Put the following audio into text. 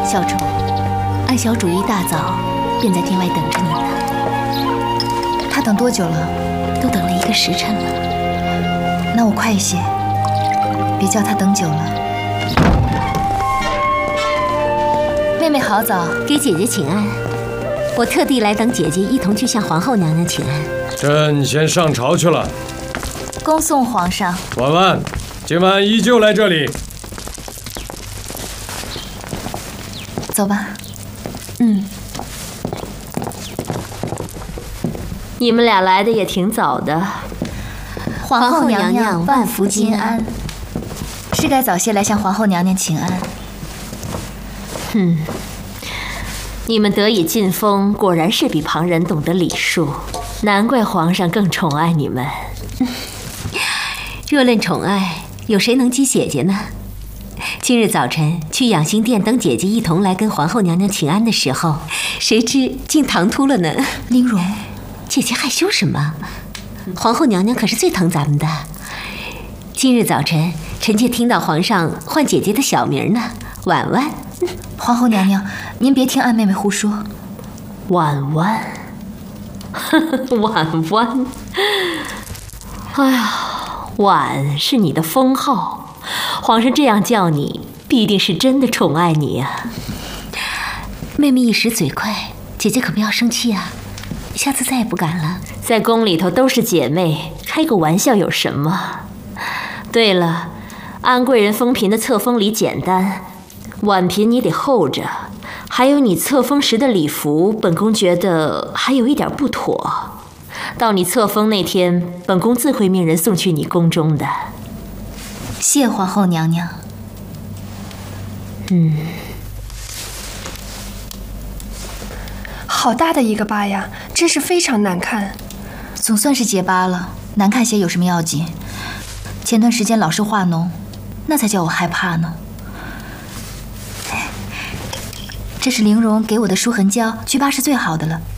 小主，安小主一大早便在殿外等着你呢。 他等多久了？ 都等了1个时辰了。 那我快一些，别叫他等久了。妹妹好早， 给姐姐请安。我特地来等姐姐一同去向皇后娘娘请安。 朕先上朝去了。 恭送皇上。 婉婉，今晚依旧来这里。 走吧。 你们俩来的也挺早的。 皇后娘娘万福金安。是该早些来向皇后娘娘请安。 你们得以进封，果然是比旁人懂得礼数，难怪皇上更宠爱你们。 若论宠爱，有谁能及姐姐呢？今日早晨去养心殿等姐姐一同来跟皇后娘娘请安的时候，谁知竟唐突了呢。 玲珑， 姐姐害羞什么？皇后娘娘可是最疼咱们的。今日早晨，臣妾听到皇上唤姐姐的小名呢，婉婉。 皇后娘娘，您别听安妹妹胡说。 婉婉，婉婉，哎呀，婉是你的封号。皇上这样叫你，必定是真的宠爱你呀。 妹妹一时嘴快，姐姐可不要生气啊。下次再也不敢了。 在宫里头都是姐妹，开个玩笑有什么？对了，安贵人封嫔的册封礼简单，婉嫔你得候着。还有你册封时的礼服，本宫觉得还有一点不妥。到你册封那天，本宫自会命人送去你宫中的。 谢皇后娘娘。 好大的一个疤呀，真是非常难看。 总算是结疤了，难看些有什么要紧？前段时间老是化脓，那才叫我害怕呢。这是玲珑给我的舒痕胶，祛疤是最好的了。